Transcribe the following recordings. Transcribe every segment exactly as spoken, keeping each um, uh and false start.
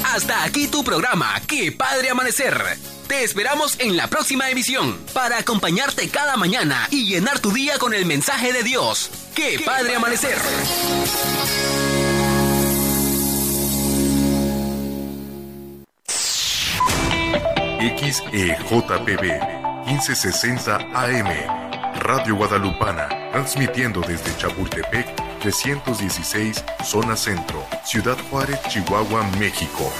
Hasta aquí tu programa, ¡Qué Padre Amanecer! Te esperamos en la próxima emisión para acompañarte cada mañana y llenar tu día con el mensaje de Dios. ¡Qué, ¿Qué Padre Amanecer! X E J P B quince sesenta A M Radio Guadalupana, transmitiendo desde Chapultepec trescientos dieciséis, zona centro, Ciudad Juárez, Chihuahua, México.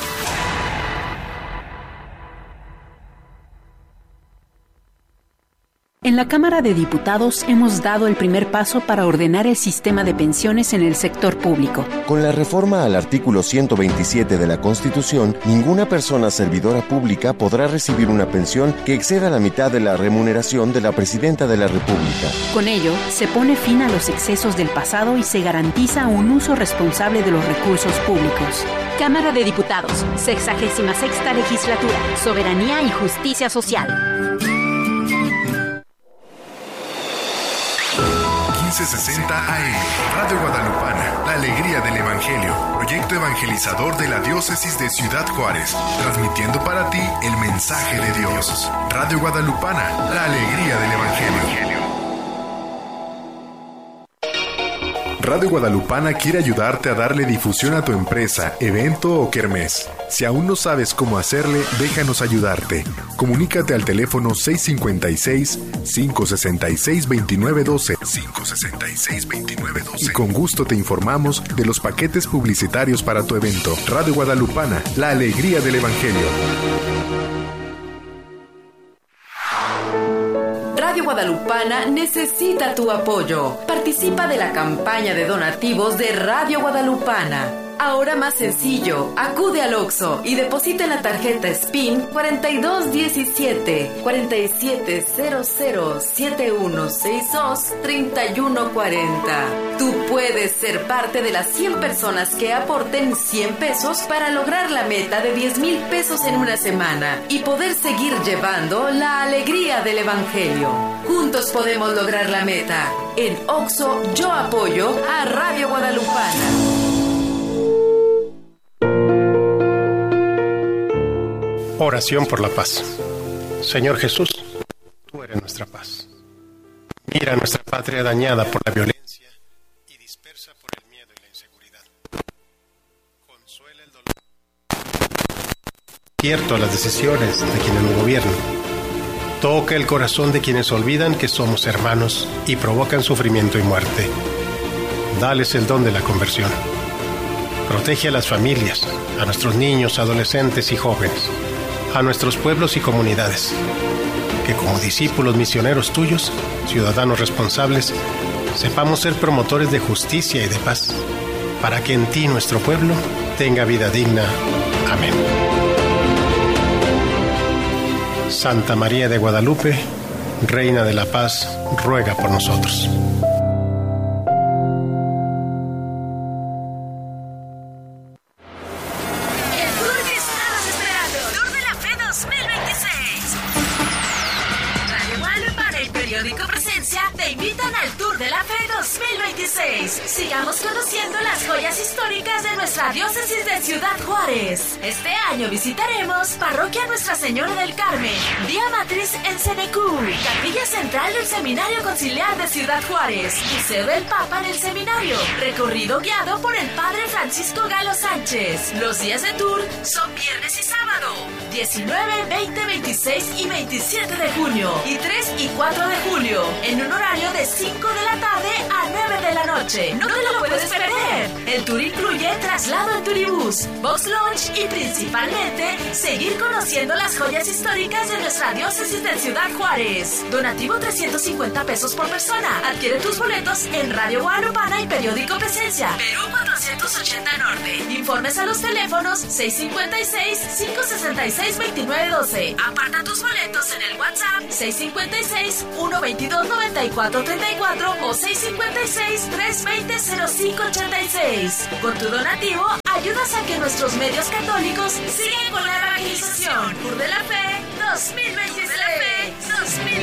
En la Cámara de Diputados hemos dado el primer paso para ordenar el sistema de pensiones en el sector público. Con la reforma al artículo ciento veintisiete de la Constitución, ninguna persona servidora pública podrá recibir una pensión que exceda la mitad de la remuneración de la Presidenta de la República. Con ello, se pone fin a los excesos del pasado y se garantiza un uso responsable de los recursos públicos. Cámara de Diputados, sexagésima sexta legislatura, Soberanía y Justicia Social. quince sesenta A M Radio Guadalupana, la alegría del Evangelio, proyecto evangelizador de la diócesis de Ciudad Juárez, transmitiendo para ti el mensaje de Dios. Radio Guadalupana, la alegría del Evangelio. Radio Guadalupana quiere ayudarte a darle difusión a tu empresa, evento o kermés. Si aún no sabes cómo hacerle, déjanos ayudarte. Comunícate al teléfono seis cinco seis, cinco seis seis, dos nueve uno dos, cinco seis seis, dos nueve uno dos, y con gusto te informamos de los paquetes publicitarios para tu evento. Radio Guadalupana, la alegría del Evangelio. Radio Guadalupana necesita tu apoyo. Participa de la campaña de donativos de Radio Guadalupana. Ahora más sencillo, acude al Oxxo y deposita en la tarjeta S P I N cuarenta y dos diecisiete, cuarenta y siete cero cero, siete uno seis dos, treinta y uno cuarenta. Tú puedes ser parte de las cien personas que aporten cien pesos para lograr la meta de diez mil pesos en una semana y poder seguir llevando la alegría del Evangelio. Juntos podemos lograr la meta. En Oxxo yo apoyo a Radio Guadalupana. Oración por la paz. Señor Jesús, tú eres nuestra paz. Mira nuestra patria dañada por la violencia y dispersa por el miedo y la inseguridad. Consuela el dolor. Cierto a las decisiones de quienes nos gobiernan. Toca el corazón de quienes olvidan que somos hermanos y provocan sufrimiento y muerte. Dales el don de la conversión. Protege a las familias, a nuestros niños, adolescentes y jóvenes, a nuestros pueblos y comunidades, que como discípulos misioneros tuyos, ciudadanos responsables, sepamos ser promotores de justicia y de paz, para que en ti nuestro pueblo tenga vida digna. Amén. Santa María de Guadalupe, Reina de la Paz, ruega por nosotros. Sigamos conociendo las joyas históricas de nuestra diócesis de Ciudad Juárez. Este año visitaremos Parroquia Nuestra Señora del Carmen, Vía Matriz en Cenecú, Capilla Central del Seminario Conciliar de Ciudad Juárez, Museo del Papa en el Seminario, recorrido guiado por el Padre Francisco Galo Sánchez. Los días de tour son viernes y sábado, diecinueve, veinte, veintiséis y veintisiete de junio, y tres y cuatro de julio, en un horario de cinco de la tarde a nueve de la noche. No te lo puedes perder. El tour incluye traslado en turibús, box lunch y principalmente seguir conociendo las joyas históricas de nuestra diócesis de Ciudad Juárez. Donativo trescientos cincuenta pesos por persona. Adquiere tus boletos en Radio Guadalupana y Periódico Presencia, Perú cuatrocientos ochenta Norte. Informes a los teléfonos seis cinco seis, cinco seis seis, dos nueve uno dos. Aparta tus boletos en el WhatsApp seis cinco seis, uno veintidós, noventa y cuatro treinta y cuatro o seis cinco seis, tres veinte, cero cinco ochenta y seis. Con tu donativo ayudas a que nuestros medios católicos sigan con la evangelización. Tour de la Fe dos mil veintiséis. dos mil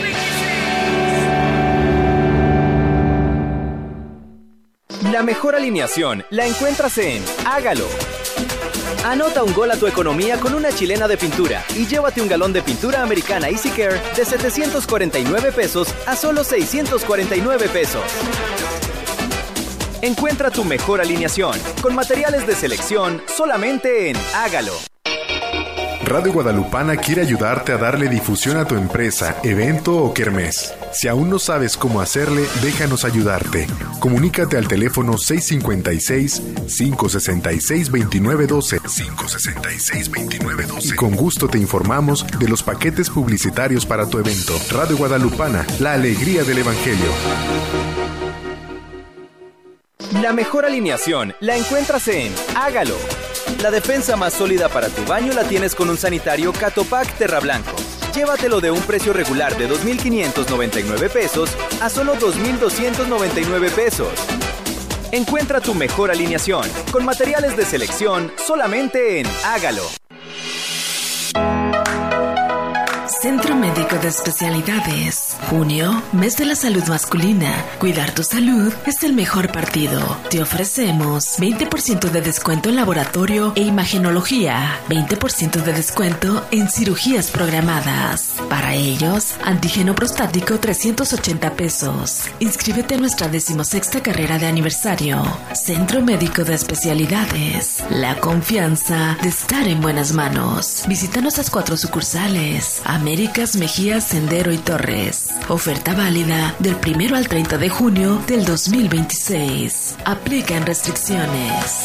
veintiséis. La mejor alineación la encuentras en Hágalo. Anota un gol a tu economía con una chilena de pintura y llévate un galón de pintura americana Easy Care de setecientos cuarenta y nueve pesos a solo seiscientos cuarenta y nueve pesos. Encuentra tu mejor alineación con materiales de selección solamente en Hágalo. Radio Guadalupana quiere ayudarte a darle difusión a tu empresa, evento o kermés. Si aún no sabes cómo hacerle, déjanos ayudarte. Comunícate al teléfono seis cinco seis, cinco seis seis, dos nueve uno dos, cinco seis seis, dos nueve uno dos y con gusto te informamos de los paquetes publicitarios para tu evento. Radio Guadalupana, la alegría del Evangelio. La mejor alineación la encuentras en Hágalo. La defensa más sólida para tu baño la tienes con un sanitario Catopac Terra Blanco. Llévatelo de un precio regular de dos mil quinientos noventa y nueve pesos a solo dos mil doscientos noventa y nueve pesos. Encuentra tu mejor alineación con materiales de selección solamente en Hágalo. Centro Médico de Especialidades. Junio, mes de la salud masculina. Cuidar tu salud es el mejor partido. Te ofrecemos veinte por ciento de descuento en laboratorio e imagenología, veinte por ciento de descuento en cirugías programadas. Para ellos, antígeno prostático trescientos ochenta pesos. Inscríbete a nuestra decimosexta carrera de aniversario. Centro Médico de Especialidades. La confianza de estar en buenas manos. Visita nuestras cuatro sucursales. Américas, Mejías, Sendero y Torres. Oferta válida del primero al treinta de junio del dos mil veintiséis. Aplican restricciones.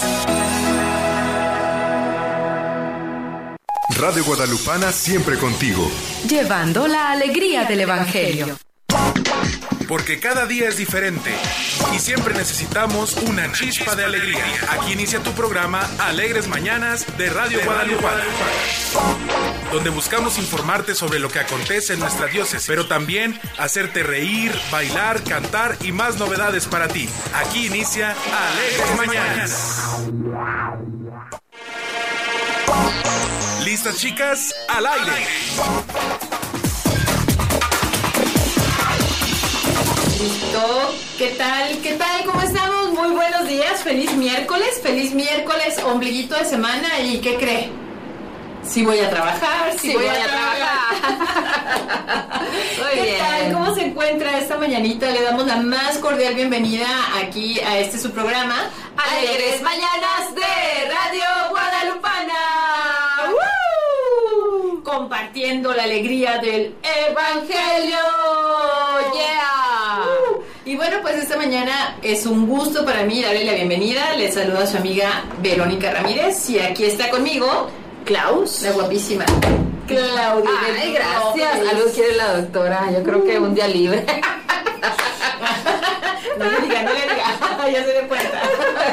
Radio Guadalupana siempre contigo. Llevando la alegría del Evangelio. Porque cada día es diferente y siempre necesitamos una chispa de alegría. Aquí inicia tu programa Alegres Mañanas de Radio Guadalupana, donde buscamos informarte sobre lo que acontece en nuestra diócesis, pero también hacerte reír, bailar, cantar y más novedades para ti. Aquí inicia Alegres Mañanas. ¿Listas, chicas? ¡Al aire! Listo. ¿Qué tal? ¿Qué tal? ¿Cómo estamos? Muy buenos días. Feliz miércoles. Feliz miércoles, ombliguito de semana. ¿Y qué cree? Sí voy a trabajar, sí, sí voy, voy a, a trabajar. Muy ¿Qué bien. tal? ¿Cómo se encuentra esta mañanita? Le damos la más cordial bienvenida aquí a este su programa Alegres Mañanas de Radio Guadalupana. ¡Woo! Compartiendo la alegría del Evangelio. ¡Yeah! Uh. Y bueno, pues esta mañana es un gusto para mí darle la bienvenida. Les saluda a su amiga Verónica Ramírez y aquí está conmigo Klaus, la guapísima Claudia. Ay, gracias. Algo quiere la doctora. Yo creo que un día libre. No le diga, no le diga. Ya se le cuenta.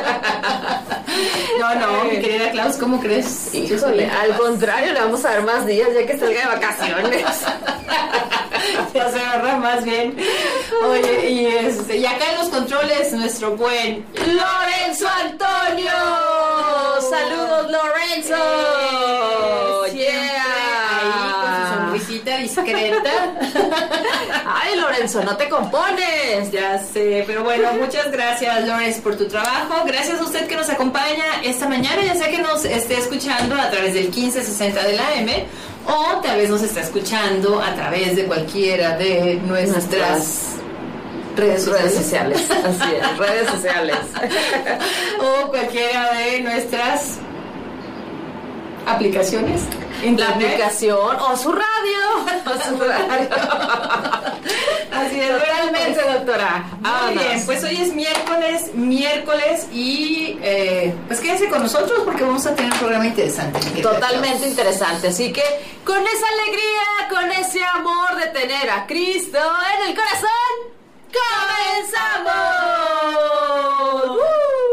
No, no, mi querida Klaus, ¿cómo crees? Híjole, al contrario, le vamos a dar más días ya que salga de vacaciones. Ya se agarra más bien. Oye, y, este, y acá en los controles, nuestro buen Lorenzo Antonio. ¡Saludos, Lorenzo! Eh, yeah. Ahí con su sonrisita discreta. Ay, Lorenzo, no te compones. Ya sé, pero bueno, muchas gracias, Lorenzo, por tu trabajo. Gracias a usted que nos acompaña esta mañana, ya sea que nos esté escuchando a través del quince sesenta de la M o tal vez nos está escuchando a través de cualquiera de nuestras, nuestras redes sociales. Redes sociales, así es, redes sociales. O cualquiera de nuestras aplicaciones. Internet. La aplicación o su radio. O su radio. Así es, realmente, doctora. Muy bien, pues hoy es miércoles, miércoles y eh, pues quédense con nosotros porque vamos a tener un programa interesante. Totalmente interesante, así que con esa alegría, con ese amor de tener a Cristo en el corazón, ¡comenzamos! ¡Uh!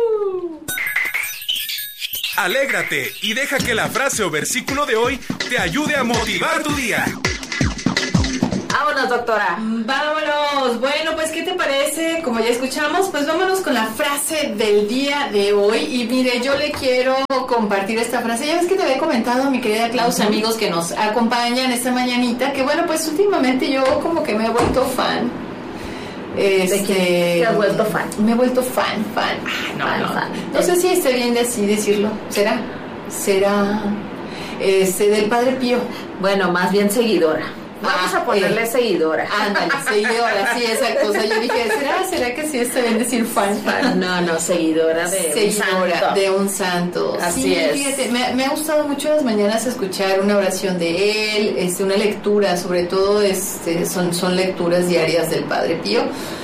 Alégrate y deja que la frase o versículo de hoy te ayude a motivar tu día. Vámonos, doctora. Vámonos. Bueno, pues, ¿qué te parece? Como ya escuchamos, pues vámonos con la frase del día de hoy. Y mire, yo le quiero compartir esta frase. Ya ves que te había comentado, mi querida Klaus, uh-huh. amigos que nos acompañan esta mañanita, que bueno, pues últimamente yo como que me he vuelto fan. Este, ¿De qué te has vuelto fan? Me he vuelto fan, fan. Ah, no, fan, no. fan. No sé si esté bien así decirlo. ¿Será? será este, del Padre Pío. Bueno, más bien seguidora. Vamos Ah, a ponerle eh, seguidora. Ándale, seguidora, sí, esa cosa. Yo dije, ¿será, será que sí está bien decir fan? No, no, seguidora de Seguidora un santo. de un santo. Así Sí, es. fíjate, me, me ha gustado mucho las mañanas escuchar una oración de él, este, una lectura, sobre todo este, son, son lecturas diarias del Padre Pío.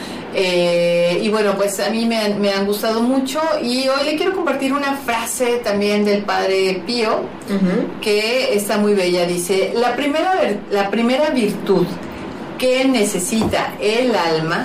Eh, y bueno, pues a mí me han, me han gustado mucho y hoy le quiero compartir una frase también del Padre Pío uh-huh. que está muy bella. Dice, la primera, la primera virtud que necesita el alma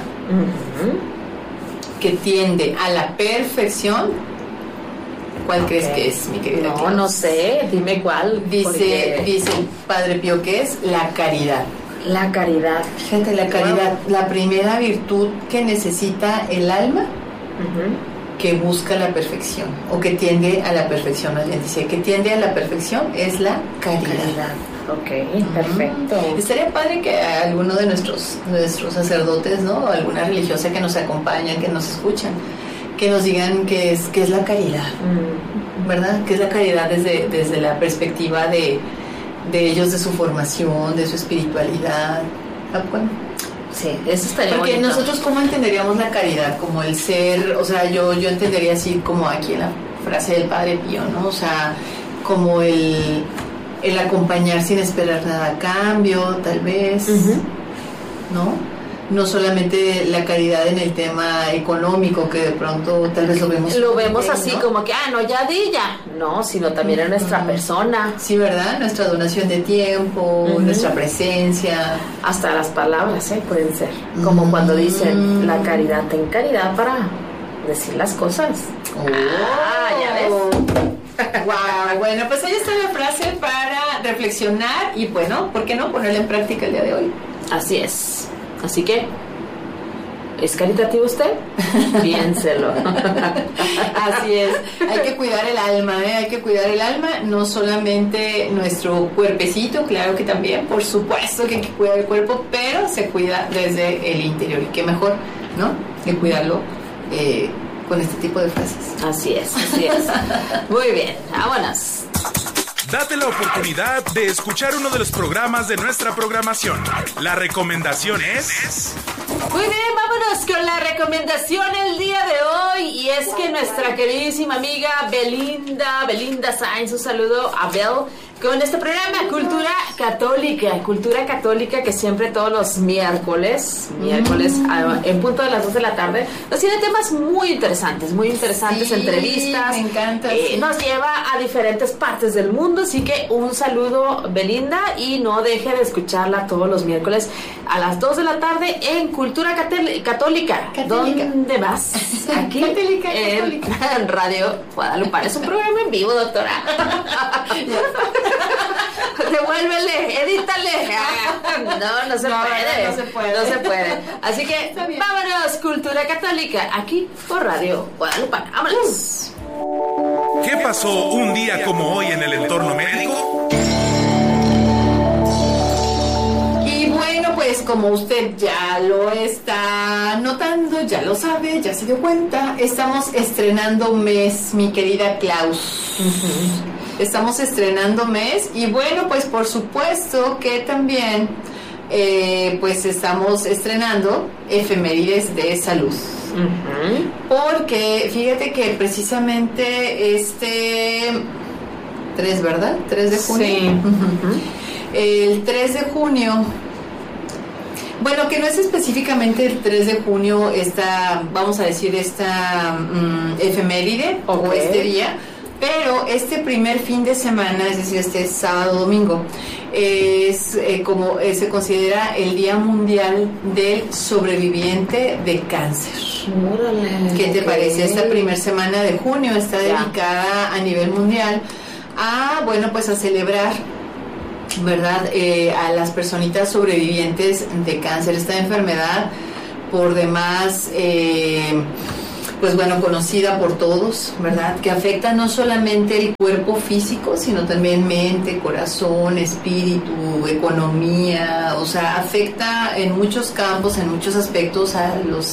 uh-huh. que tiende a la perfección, ¿cuál okay. crees que es, mi querida? No, Claus? no sé, dime cuál. Dice, porque... dice el Padre Pío que es la caridad. La caridad. Fíjate, la caridad, wow. la primera virtud que necesita el alma uh-huh. que busca la perfección o que tiende a la perfección. Alguien dice que tiende a la perfección es la caridad. caridad. Ok, uh-huh. perfecto. Estaría padre que alguno de nuestros, nuestros sacerdotes, ¿no? O alguna religiosa que nos acompaña, que nos escuchan, que nos digan qué es, qué es la caridad, uh-huh. ¿verdad? ¿Qué es la caridad desde, desde la perspectiva de de ellos, de su formación, de su espiritualidad? Ah, bueno. Sí, eso estaría Porque bonito. Nosotros, ¿cómo entenderíamos la caridad? Como el ser, o sea, yo, yo entendería así como aquí en la frase del Padre Pío, ¿no? O sea, como el, el acompañar sin esperar nada a cambio, tal vez, uh-huh. ¿no? No solamente la caridad en el tema económico, que de pronto tal vez lo vemos lo vemos bien, así, ¿no? como que ah no ya di ya no, sino también en nuestra uh-huh. persona, sí, verdad, nuestra donación de tiempo, uh-huh. nuestra presencia, hasta las palabras ¿eh? pueden ser como uh-huh. cuando dicen la caridad, ten caridad para decir las cosas. Oh. Ah, ya ves. Wow, bueno, pues ahí está la frase para reflexionar y bueno, ¿por qué no ponerla en práctica el día de hoy? Así es. Así que, ¿es caritativo usted? Piénselo. Así es. Hay que cuidar el alma, ¿eh? Hay que cuidar el alma, no solamente nuestro cuerpecito, claro que también, por supuesto que hay que cuidar el cuerpo, pero se cuida desde el interior. Y qué mejor, ¿no? Que cuidarlo eh, con este tipo de frases. Así es, así es. Muy bien, vámonos. Date la oportunidad de escuchar uno de los programas de nuestra programación. La recomendación es... Muy bien, vámonos con la recomendación el día de hoy. Y es que nuestra queridísima amiga Belinda, Belinda Sainz, un saludo a Bel, con este programa Cultura Católica, Cultura Católica, que siempre todos los miércoles, miércoles a, en punto de las dos de la tarde, nos tiene temas muy interesantes, muy interesantes, sí, entrevistas. Me encanta. Eh, sí. Nos lleva a diferentes partes del mundo, así que un saludo, Belinda, y no deje de escucharla todos los miércoles a las dos de la tarde en Cultura Catel- Católica. Católica. ¿Dónde vas? Aquí Católica, en, Católica. en Radio Guadalupe. Es un programa en vivo, doctora. Devuélvele, edítale. No, no se no, puede. No se puede. No se puede. Así que vámonos, Cultura Católica, aquí por Radio Guadalupe. Vámonos. ¿Qué pasó un día como hoy en el entorno médico? Y bueno, pues como usted ya lo está notando, ya lo sabe, ya se dio cuenta, estamos estrenando mes, mi querida Klaus. Uh-huh. Estamos estrenando mes y bueno, pues por supuesto que también eh, pues estamos estrenando efemérides de salud. Uh-huh. Porque fíjate que precisamente este tres, ¿verdad? tres de junio. Sí. Uh-huh. El tres de junio, bueno, que no es específicamente el tres de junio esta, vamos a decir, esta um, efeméride, okay, o este día, pero este primer fin de semana, es decir, este sábado domingo, es eh, como eh, se considera el Día Mundial del Sobreviviente de Cáncer. Órale, ¿Qué te okay. parece? Esta primera semana de junio está ya dedicada a nivel mundial a, bueno, pues a celebrar, ¿verdad? Eh, a las personitas sobrevivientes de cáncer, esta enfermedad por demás... Eh, pues bueno, conocida por todos, ¿verdad? Que afecta no solamente el cuerpo físico, sino también mente, corazón, espíritu, economía, o sea, afecta en muchos campos, en muchos aspectos a los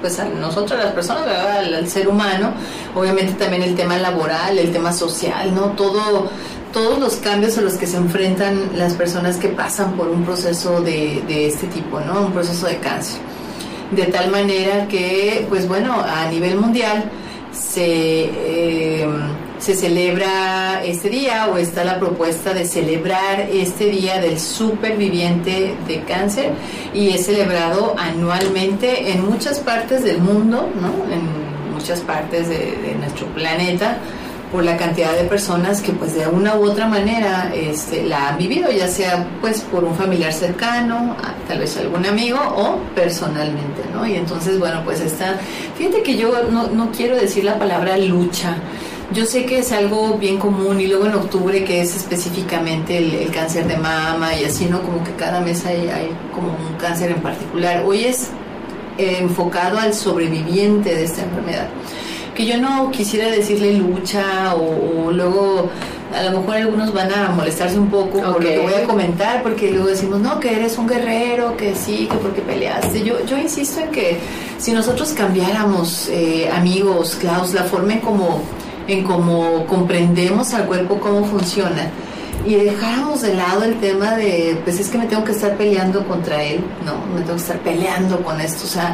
pues a nosotros, a las personas, ¿verdad? Al, al ser humano, obviamente también el tema laboral, el tema social, ¿no? Todo, todos los cambios a los que se enfrentan las personas que pasan por un proceso de, de este tipo, ¿no? Un proceso de cáncer. De tal manera que, pues bueno, a nivel mundial se, eh, se celebra este día, o está la propuesta de celebrar este día del superviviente de cáncer, y es celebrado anualmente en muchas partes del mundo, ¿no? En muchas partes de, de nuestro planeta, por la cantidad de personas que pues de una u otra manera este, la han vivido, ya sea pues por un familiar cercano, tal vez algún amigo, o personalmente, ¿no? Y entonces, bueno, pues está, fíjate que yo no, no quiero decir la palabra lucha. Yo sé que es algo bien común, y luego en octubre, que es específicamente el, el cáncer de mama, y así, ¿no? Como que cada mes hay, hay como un cáncer en particular. Hoy es eh, enfocado al sobreviviente de esta enfermedad, que yo no quisiera decirle lucha, o, o luego a lo mejor algunos van a molestarse un poco okay. por lo que voy a comentar, porque luego decimos, no, que eres un guerrero, que sí, que porque peleaste. Yo, yo insisto en que si nosotros cambiáramos, eh, amigos, Klaus, la forma en como, en cómo comprendemos al cuerpo, cómo funciona, y dejáramos de lado el tema de, pues es que me tengo que estar peleando contra él, no, me tengo que estar peleando con esto, o sea,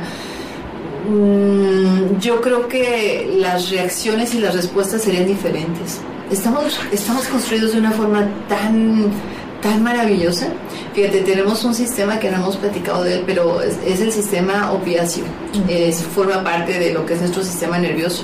yo creo que las reacciones y las respuestas serían diferentes. Estamos, estamos construidos de una forma tan, tan maravillosa. Fíjate, tenemos un sistema que no hemos platicado de él, pero es, es el sistema opiáceo. Es, forma parte de lo que es nuestro sistema nervioso.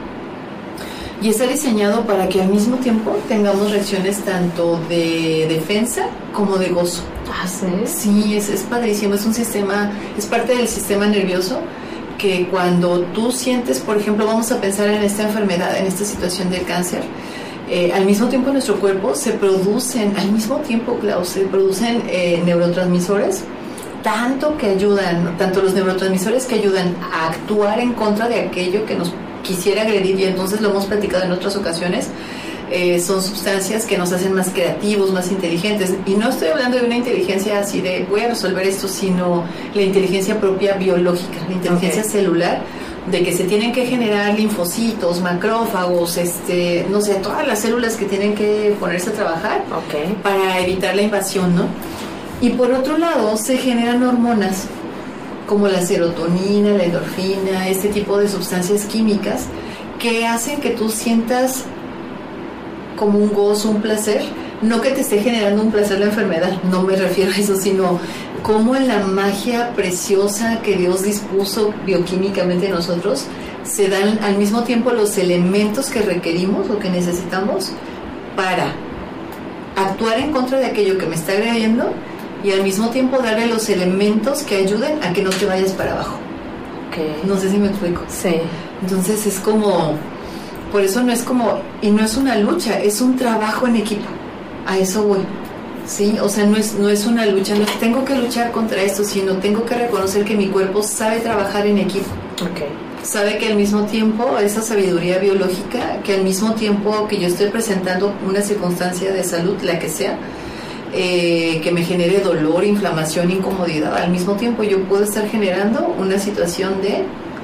Y está diseñado para que al mismo tiempo tengamos reacciones tanto de defensa como de gozo. Ah, ¿sí? Sí, es, es padrísimo. Es un sistema, es parte del sistema nervioso, que cuando tú sientes, por ejemplo, vamos a pensar en esta enfermedad, en esta situación del cáncer, eh, al mismo tiempo en nuestro cuerpo se producen, al mismo tiempo, Klaus, se producen eh, neurotransmisores, tanto que ayudan, tanto los neurotransmisores que ayudan a actuar en contra de aquello que nos quisiera agredir, y entonces lo hemos platicado en otras ocasiones. Eh, son sustancias que nos hacen más creativos, más inteligentes, y no estoy hablando de una inteligencia así de voy a resolver esto, sino la inteligencia propia biológica, la inteligencia okay. celular, de que se tienen que generar linfocitos, macrófagos, este, no sé, todas las células que tienen que ponerse a trabajar okay. para evitar la invasión, ¿no? Y por otro lado se generan hormonas como la serotonina, la endorfina, este tipo de sustancias químicas que hacen que tú sientas como un gozo, un placer, no que te esté generando un placer la enfermedad, no me refiero a eso, sino como en la magia preciosa que Dios dispuso bioquímicamente en nosotros, se dan al mismo tiempo los elementos que requerimos o que necesitamos para actuar en contra de aquello que me está agrediendo, y al mismo tiempo darle los elementos que ayuden a que no te vayas para abajo. Okay. No sé si me explico. Sí. Entonces es como... Por eso no es como, y no es una lucha, es un trabajo en equipo. A eso voy, ¿sí? O sea, no es, no es una lucha, no tengo que luchar contra esto, sino tengo que reconocer que mi cuerpo sabe trabajar en equipo. Okay. Sabe que al mismo tiempo, esa sabiduría biológica, que al mismo tiempo que yo estoy presentando una circunstancia de salud, la que sea, eh, que me genere dolor, inflamación, incomodidad, al mismo tiempo yo puedo estar generando una situación de...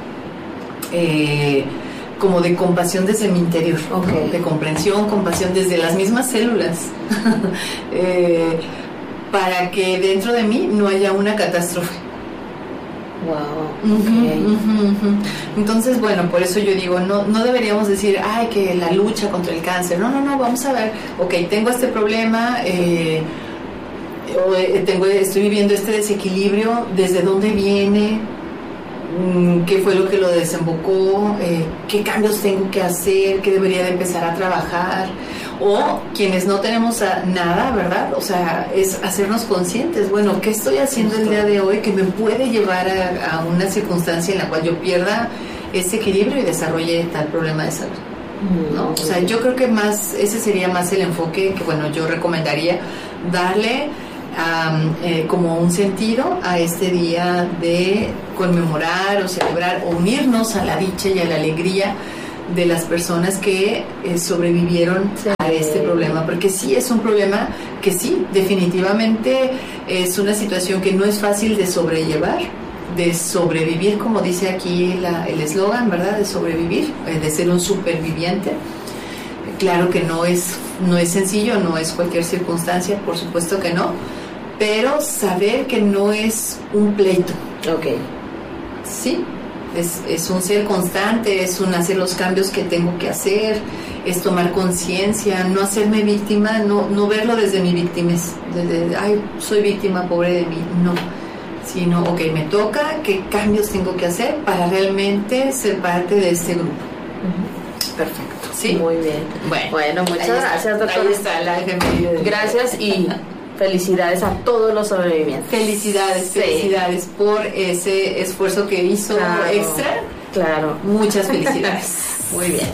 Eh, como de compasión desde mi interior, okay. de comprensión, compasión desde las mismas células, eh, para que dentro de mí no haya una catástrofe. Wow. Okay. Uh-huh, uh-huh, uh-huh. Entonces, bueno, por eso yo digo, no, no deberíamos decir, ay, que la lucha contra el cáncer. No, no, no, vamos a ver, ok, tengo este problema, eh, o, eh, tengo, estoy viviendo este desequilibrio, ¿desde dónde viene? ¿Qué fue lo que lo desembocó? Eh, ¿Qué cambios tengo que hacer? ¿Qué debería de empezar a trabajar? O quienes no tenemos a nada, ¿verdad? O sea, es hacernos conscientes. Bueno, ¿qué estoy haciendo el día de hoy que me puede llevar a, a una circunstancia en la cual yo pierda ese equilibrio y desarrolle tal problema de salud? ¿No? O sea, yo creo que más ese sería más el enfoque que, bueno, yo recomendaría darle Um, eh, como un sentido a este día de conmemorar o celebrar o unirnos a la dicha y a la alegría de las personas que eh, sobrevivieron sí. a este problema, porque sí es un problema que sí, definitivamente es una situación que no es fácil de sobrellevar, de sobrevivir, como dice aquí la, el eslogan, ¿verdad? De sobrevivir, de ser un superviviente. Claro que no es, no es sencillo, no es cualquier circunstancia, por supuesto que no, pero saber que no es un pleito. Ok. Sí, es, es un ser constante, es un hacer los cambios que tengo que hacer, es tomar conciencia, no hacerme víctima, no, no verlo desde mi víctimas, desde, ay, soy víctima, pobre de mí, no. Sino, ok, me toca, ¿qué cambios tengo que hacer para realmente ser parte de este grupo? Uh-huh. Perfecto. Sí. Muy bien. Bueno, bueno muchas ahí gracias, está, doctora. Ahí está la efeméride del Gracias y felicidades a todos los sobrevivientes. Felicidades, sí. felicidades por ese esfuerzo que hizo claro, extra. Claro. Muchas felicidades. Muy bien.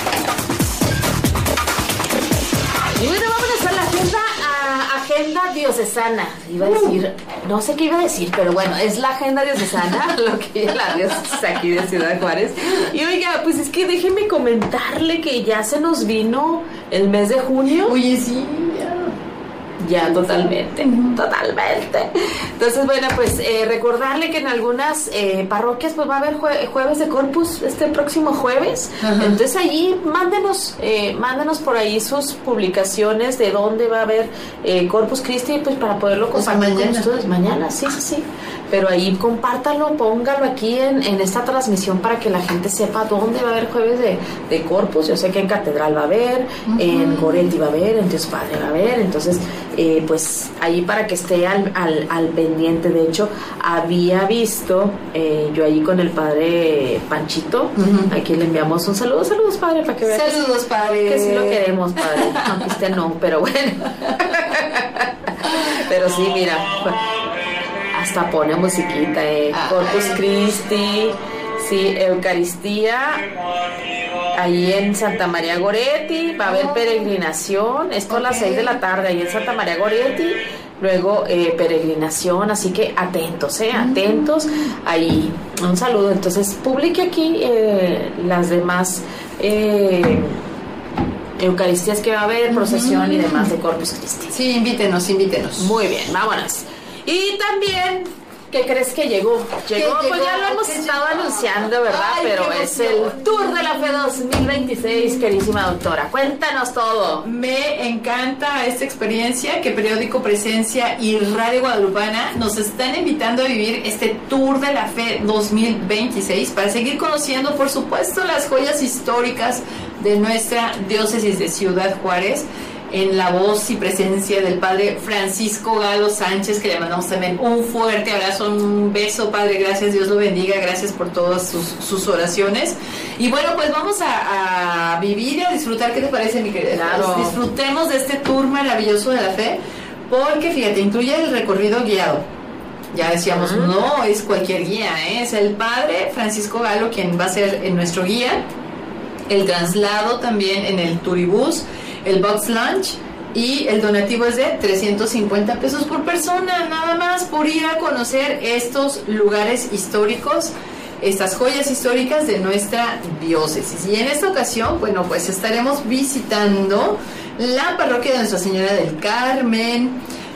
Y bueno, vamos a la agenda, a agenda diocesana. Iba a decir, no sé qué iba a decir, pero bueno, es la agenda diocesana, lo que es la diócesis aquí de Ciudad Juárez. Y oiga, pues es que déjenme comentarle que ya se nos vino el mes de junio. Oye, sí, ya. Ya, totalmente, uh-huh. totalmente. Entonces, bueno, pues eh, recordarle que en algunas eh, parroquias pues va a haber jue- jueves de Corpus este próximo jueves. Uh-huh. Entonces allí mándenos, eh, mándenos por ahí sus publicaciones de dónde va a haber eh, Corpus Christi, pues para poderlo compartir o sea, con ustedes mañana. Sí, sí, sí. Pero ahí compártalo, póngalo aquí en, en esta transmisión para que la gente sepa dónde va a haber jueves de, de Corpus. Yo sé que en Catedral va a haber, uh-huh. en Goretti va a haber, en Dios Padre va a haber. Entonces, eh, pues ahí para que esté al, al, al pendiente. De hecho, había visto eh, yo ahí con el padre Panchito, uh-huh. aquí le enviamos un saludo. Saludos, padre, para que vean. Saludos, padre. Que sí lo queremos, padre. Aunque usted no, pero bueno. Pero sí, mira, hasta pone musiquita, eh. Ah, Corpus Christi, sí, Eucaristía, ahí en Santa María Goretti, va a haber peregrinación, esto okay. a las seis de la tarde, ahí en Santa María Goretti, luego eh, peregrinación, así que atentos, eh, atentos, ahí, un saludo. Entonces, publique aquí eh, las demás eh, Eucaristías que va a haber, procesión y demás de Corpus Christi. Sí, invítenos, invítenos. Muy bien, vámonos. Y también, ¿qué crees que llegó? Llegó, pues llegó? Ya lo hemos estado llegó? anunciando, ¿verdad? Ay, pero es el Tour de la Fe dos mil veintiséis, queridísima doctora. Cuéntanos todo. Me encanta esta experiencia que Periódico Presencia y Radio Guadalupana nos están invitando a vivir este Tour de la Fe dos mil veintiséis para seguir conociendo, por supuesto, las joyas históricas de nuestra diócesis de Ciudad Juárez, en la voz y presencia del padre Francisco Galo Sánchez, que le mandamos también un fuerte abrazo, un beso, padre, gracias, Dios lo bendiga, gracias por todas sus, sus oraciones. Y bueno, pues vamos a, a vivir y a disfrutar. ¿Qué te parece, mi querida? Claro. Pues disfrutemos de este tour maravilloso de la fe, porque fíjate, incluye el recorrido guiado. Ya decíamos, uh-huh. no es cualquier guía, ¿eh? Es el padre Francisco Galo quien va a ser nuestro guía, el traslado también en el turibús, el box lunch, y el donativo es de trescientos cincuenta pesos por persona, nada más por ir a conocer estos lugares históricos, estas joyas históricas de nuestra diócesis. Y en esta ocasión, bueno, pues estaremos visitando la parroquia de Nuestra Señora del Carmen,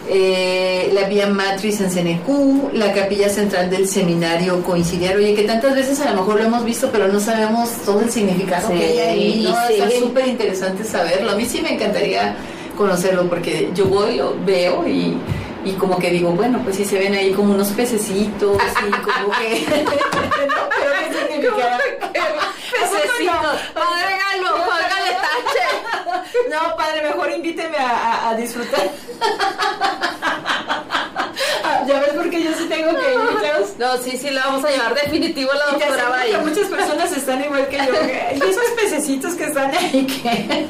eh, la Vía Matriz en Cenecú, la capilla central del Seminario Coincidiario, oye, que tantas veces a lo mejor lo hemos visto, pero no sabemos todo el significado sí, que hay ahí, ¿no? Sí. Está súper interesante saberlo. A mí sí me encantaría conocerlo, porque yo voy, lo veo y, y como que digo, bueno, pues sí se ven ahí como unos pececitos y como que... ¿no? Pero ¿qué significa? Pececitos. Padre Galo, póngale tache. No, padre, mejor invíteme a, a, a disfrutar. Ya ves, porque yo sí tengo que ir, Klaus. No, sí, sí, la vamos a llevar definitivo la doctora va ahí. Muchas personas están igual que yo. ¿Qué? Y esos pececitos que están ahí, ¿qué?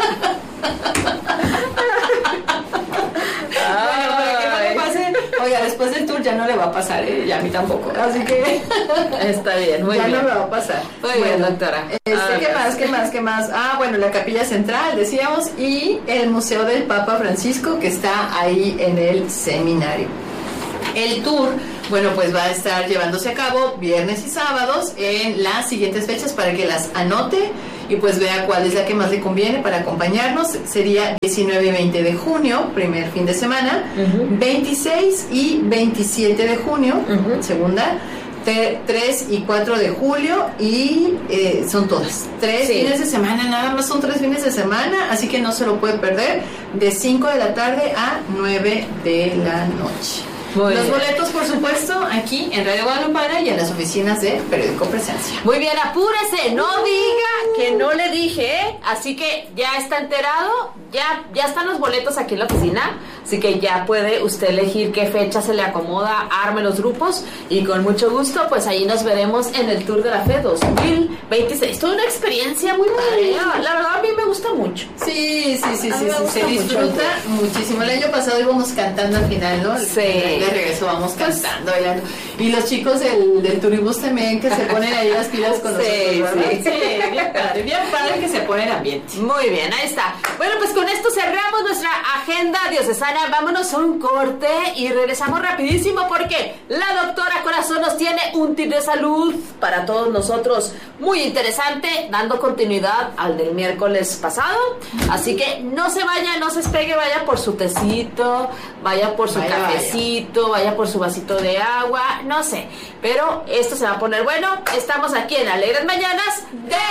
Bueno, para que no le pase. Oiga, después del tour ya no le va a pasar, ¿eh? Y a mí tampoco. Así que. Está bien, muy ya bien. Ya no me va a pasar. Muy bueno, bien, doctora. Este, ah, ¿qué más? ¿Qué más? ¿Qué más? Ah, bueno, la capilla central, decíamos, y el Museo del Papa Francisco, que está ahí en el seminario. El tour, bueno, pues va a estar llevándose a cabo viernes y sábados en las siguientes fechas para que las anote y pues vea cuál es la que más le conviene para acompañarnos. Sería diecinueve y veinte de junio, primer fin de semana, uh-huh. veintiséis y veintisiete de junio, uh-huh. segunda, tres y cuatro de julio y eh, son todas. Tres sí. fines de semana, nada más son tres fines de semana, así que no se lo puede perder, de cinco de la tarde a nueve de la noche. Muy Los bien. boletos, por supuesto, aquí en Radio Guadalupana y en las oficinas de Periódico Presencia. Muy bien, apúrese, no diga que no le dije, ¿eh? Así que ya está enterado, ya, ya están los boletos aquí en la oficina, así que ya puede usted elegir qué fecha se le acomoda, arme los grupos y con mucho gusto, pues ahí nos veremos en el Tour de la Fe dos mil veintiséis. Toda una experiencia muy padre, la verdad a mí me gusta mucho. Sí, sí, sí, sí, sí se disfruta muchísimo. El año pasado íbamos cantando al final, ¿no? Sí. De regreso vamos cantando, bailando. Y los chicos del, del Turibus también, que se ponen ahí las pilas con sí, nosotros, sí, sí, bien padre, bien padre que se pone el ambiente. Muy bien, ahí está. Bueno, pues con esto cerramos nuestra agenda diocesana. Vámonos a un corte y regresamos rapidísimo porque la doctora Corazón nos tiene un tip de salud para todos nosotros muy interesante, dando continuidad al del miércoles pasado. Así que no se vaya, no se despegue, vaya por su tecito, vaya por su vaya, cafecito, vaya. vaya por su vasito de agua, no sé. Pero esto se va a poner bueno. Estamos aquí en Alegres Mañanas de